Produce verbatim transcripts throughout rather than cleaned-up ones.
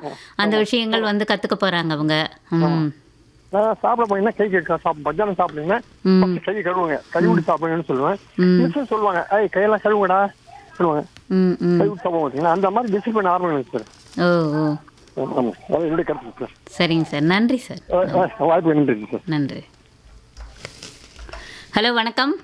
அந்த விஷயங்கள் வந்து கத்துக்க போறாங்க அவங்க. ம். நான் சாப்பிட போனீங்கன்னா கை கழுவி சாப்பிடும். மத்தியானம் சாப்பிடுங்க ம். கை கழுவுங்க, கழுவிட்டு சாப்பிடுங்கன்னு சொல்லுவேன். ம். மிஸ் சொல்லுவாங்க, ஐய் கையெல்லாம் கழுவுங்கடா சொல்லுவாங்க. ம். ம். கழுவி சாப்பிட மாட்டீங்களா? அந்த மாதிரி டிசிப்ளின் ஆரம்பிங்க சார். ஓ ஓ ஆமாம், அது என்னுடைய கருத்து சார். சரிங்க சார். நன்றி சார். அஹ் அஹ் வாய்ப்பு நன்றி சார். நன்றி. ஹலோ வணக்கம்.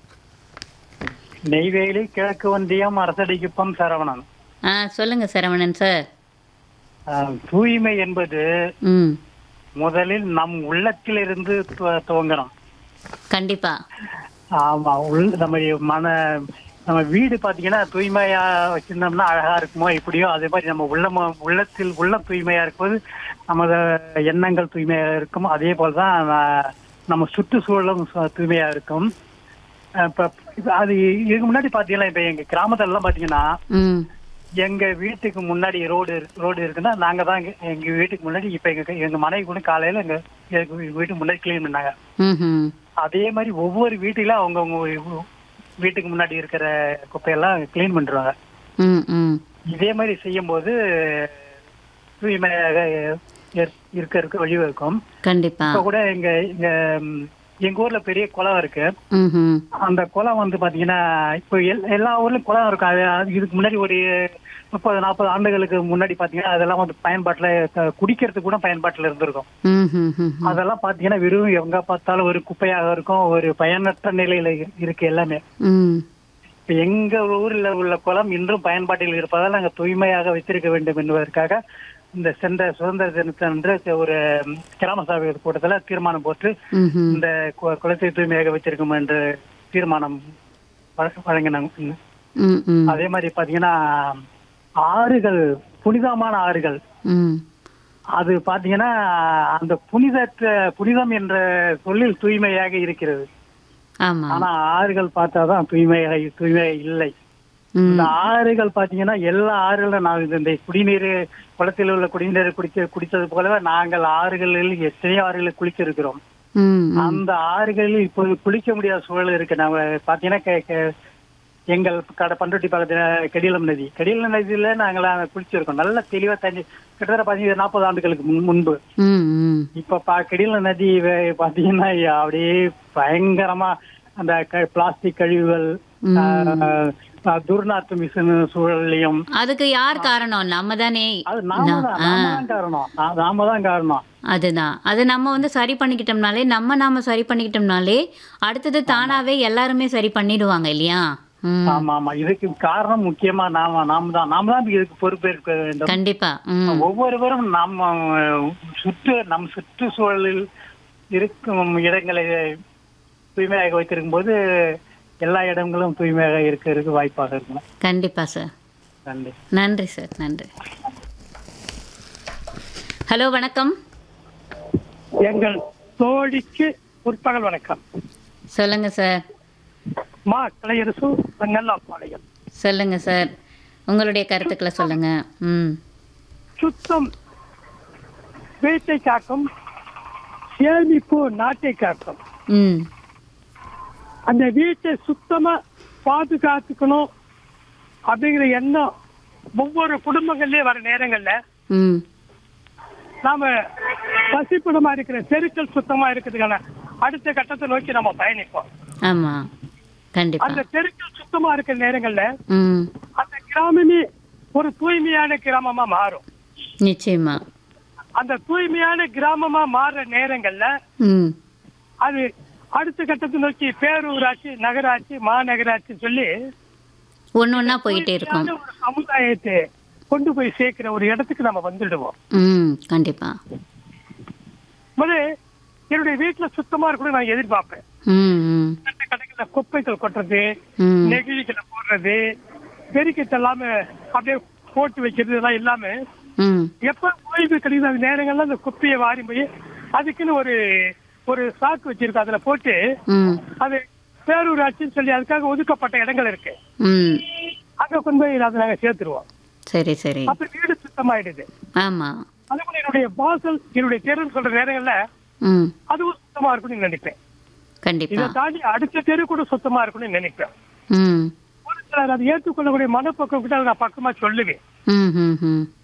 நெய்வேலி கிழக்கு ஒன்றியம் அரசடிக்குப்பம் சரவணன். ஆ சொல்லுங்க சரவணன் சார். ஆஹ், தூய்மை என்பது ம். முதலில் நம் உள்ளத்திலிருந்து துவ- துவங்கணும். கண்டிப்பா. ஆமா, உள் நம்ம மன நம்ம வீடு பாத்தீங்கன்னா தூய்மையா வச்சிருந்தோம்னா அழகா இருக்குமோ இப்படியோ, அதே மாதிரி நம்ம உள்ளம உள்ளத்தில் உள்ள தூய்மையா இருக்கும்போது நமது எண்ணங்கள் தூய்மையா இருக்கும். அதே போலதான் ந- நம்ம சுற்றுச்சூழலும் சு- தூய்மையா இருக்கும். அஹ் இப்ப இப்ப அது இதுக்கு முன்னாடி பாத்தீங்கன்னா இப்ப எங்க கிராமத்துல எல்லாம் பாத்தீங்கன்னா ம். எங்க வீட்டுக்கு முன்னாடி ரோடு ரோடு இருக்குன்னா நாங்க தான் எங்க எங்க வீட்டுக்கு முன்னாடி இப்ப எங்க எங்க மனைவி கூட காலையில எங்க எங்க வீட்டுக்கு முன்னாடி கிளீன் பண்ணாங்க. ம்ஹும். அதே மாதிரி ஒவ்வொரு வீட்டுல அவங்கவுங்க வீட்டுக்கு முன்னாடி இருக்கிற குப்பையெல்லாம் கிளீன் பண்றாங்க. ம். ம். இதே மாதிரி செய்யும் போது தூய்மையாக இரு- இருக்கிறதுக்கு வழிவகுக்கும். கண்டிப்பா. இப்ப கூட எங்க எங்க ம், எங்க ஊர்ல பெரிய குளம் இருக்கு. ம்ஹும். அந்த குளம் வந்து பாத்தீங்கன்னா இப்போ எல்- எல்லா ஊர்லயும் குளம் இருக்கும். அது அது இதுக்கு முன்னாடி ஒரு முப்பது நாற்பது ஆண்டுகளுக்கு முன்னாடி பாத்தீங்கன்னா அதெல்லாம் வந்து பயன்பாட்டுல க- குடிக்கிறதுக்கு கூட பயன்பாட்டுல இருந்திருக்கும். ம்ஹும். அதெல்லாம் பாத்தீங்கன்னா வெறும் எங்க பார்த்தாலும் ஒரு குப்பையாக இருக்கும், ஒரு பயனற்ற நிலையில இரு- இருக்கு எல்லாமே. ம். இப்ப எங்க ஊர்ல உள்ள குளம் இன்றும் பயன்பாட்டில் இருப்பதால் நாங்க தூய்மையாக வைத்திருக்க வேண்டும் என்பதற்காக இந்த சென்ற சுதந்திர தினத்தன்று ஒரு கிராம சபை கூட்டத்துல தீர்மானம் போட்டு ம்ஹும். இந்த கு- குளத்தை தூய்மையாக வச்சிருக்கோம் என்று தீர்மானம் வழ- வழங்கினாங்க. ம். ம். அதே மாதிரி பாத்தீங்கன்னா ஆறுகள், புனிதமான ஆறுகள், ம். அது பாத்தீங்கன்னா அந்த புனிதற்ற புனிதம் என்ற சொல்லில் தூய்மையாக இருக்கிறது. ஆமா. ஆனா ஆறுகள் பார்த்தாதான் தூய்மையாக தூய்மை இல்லை. ம். இந்த ஆறுகள் பாத்தீங்கன்னா எல்லா ஆறுகளும் நான் இந்த- இந்த குடிநீர் குளத்தில் உள்ள குடிநீர் குடிக்க குடித்தது போலவே நாங்கள் ஆறுகளில் எத்தனையோ ஆறுகளில் குளிச்சிருக்கிறோம். ம். ம். அந்த ஆறுகளில் இப்போது குளிக்க முடியாத சூழல் இருக்கு. நாம பாத்தீங்கன்னா கே- கே- எங்கள் கடை பண்ருட்டி பக்கத்துல கெடிலம் நதி, கெடிலம் நதியில நாங்கள் குளிச்சிருக்கோம். நல்ல தெளிவா தண்ணி, கிட்டத்தட்ட பாத்தீங்கன்னா நாற்பது ஆண்டுகளுக்கு முன்- முன்பு. ம். ம். இப்ப பா கெடிலம் நதி வே- பாத்தீங்கன்னா அப்படியே பயங்கரமா அந்த க- பிளாஸ்டிக் கழிவுகள், ம். ஆஹ், ஆஹ், துர்நாற்று மிஷின் சூழலையும் அதுக்கு யார் காரணம்? நம்ம தானே. அது நாம தான் ஆ, நாம தான் காரணம். நா- நாம தான் காரணம். அதுதான். அது நம்ம வந்து சரி பண்ணிக்கிட்டோம்னாலே, நம்ம நாம சரி பண்ணிக்கிட்டோம்னாலே அடுத்தது தானாவே எல்லாருமே சரி பண்ணிடுவாங்க இல்லையா? ம். ஆமா ஆமா, இதுக்கு காரணம் முக்கியமா நாம நாம தான் நாம தான் இதுக்கு பொறுப்பேற்க வேண்டும். கண்டிப்பா. ம். ஒவ்வொருவரும் நம்ம சுற்று நம் சுற்றுச்சூழலில் இருக்கும் இடங்களை தூய்மையாக வைத்திருக்கும் போது எல்லா இடங்களும் தூய்மையாக இருக்கிறதுக்கு வாய்ப்பாக இருக்கும். கண்டிப்பா சார். நன்றி. நன்றி சார். நன்றி. ஹலோ வணக்கம். எங்கள் தோழிக்கு முற்பகல் வணக்கம். சொல்லுங்க சார். மா கலையரசு செங்கல்லாப்பாளையம். சொல்லுங்க சார். உங்களுடைய கருத்துக்களை சொல்லுங்க. ம். சுத்தம் வீட்டை காக்கும், சேமிப்பு நாட்டை காக்கும். ம். அந்த வீட்டை சுத்தமா பாதுகாத்துக்கணும் அப்படிங்கிற எண்ணம் ஒவ்வொரு குடும்பங்கள்லயும் வர நேரங்கள்ல ம். நாம பசிப்பிடமா இருக்கிற தெருக்கள் சுத்தமா இருக்கிறதுக்கான அடுத்த கட்டத்தை நோக்கி நம்ம பயணிப்போம். ஆமா. கண்டிப்பா. அந்த தெருக்கள் சுத்தமா இருக்கிற நேரங்கள்ல ம். அந்த கிராமமே ஒரு தூய்மையான கிராமமா மாறும். நிச்சயமா. அந்த தூய்மையான கிராமமா மாறுற நேரங்கள்ல ம். அது அடுத்த கட்டத்தை நோக்கி பேரூராட்சி, நகராட்சி, மாநகராட்சி சொல்லி ஒண்ணு ஒண்ணா போயிட்டே இருக்கும். தூய்மையான ஒரு சமுதாயத்தை கொண்டு போய் சேர்க்கிற ஒரு இடத்துக்கு நம்ம வந்துடுவோம். ம். கண்டிப்பா. முதல்ல என்னுடைய வீட்டுல சுத்தமா இருக்கணும்னு நான் எதிர்பார்ப்பேன். ம். ம். கட்ட கடைகள்ல குப்பைகள் கொட்டுறது, ம். நெகிழிகளை போடுறது, பெருக்கத்தை இல்லாம அப்படியே போட்டு வைக்கிறது எல்லாம் இல்லாம ம். எப்ப ஓய்வு கிடைக்குது அந்த நேரங்கள்ல அந்த குப்பையை வாரி போய் அதுக்குன்னு ஒரு ஒரு சாக்கு வச்சிருக்கோம். அதுல போட்டு ம். அது பேரூராட்சின்னு சொல்லி அதுக்காக ஒதுக்கப்பட்ட இடங்கள் இருக்கு. ம். அங்க கொண்டு போய் அதை நாங்க சேர்த்துருவோம். சரி சரி. அப்ப வீடு சுத்தமாயிடுது. ஆமா. அதே போல என்னுடைய வாசல், என்னுடைய தெருன்னு சொல்ற நேரங்கள்ல ம். அதுவும் சுத்தமா இருக்கணும்னு நினைப்பேன். கண்டிப்பா. இதை தாண்டி அடுத்த தெரு கூட சுத்தமா இருக்கணும்னு நினைப்பேன். ம். ஒரு சிலர் அதை ஏற்றுக்கொள்ளக்கூடிய மனப்பக்கம் கிட்ட அதை நான் பக்கமா சொல்லுவேன். ம். ம். ம்.